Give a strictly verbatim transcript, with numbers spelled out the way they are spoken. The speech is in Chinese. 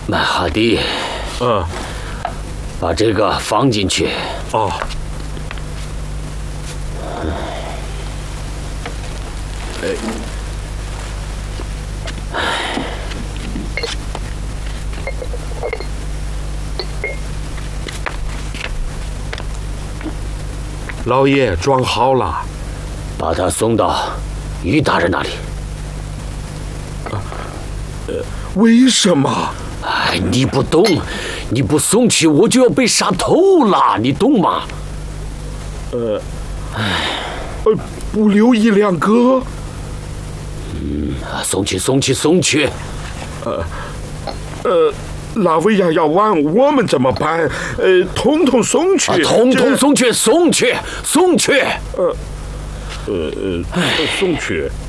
麦哈迪， 嗯， 把这个放进去。 哦。哎。老爷，装好了， 把他送到于大人那里。 呃，为什么？ 哎，你不懂，你不送去，我就要被杀头了，你懂吗？ 呃，呃，不留一两个。 嗯，送去，送去，送去。 呃，呃。拉维亚要完，我们怎么办？呃，统统送去， 啊、统统送去，送去，送去。 呃，呃呃，送去。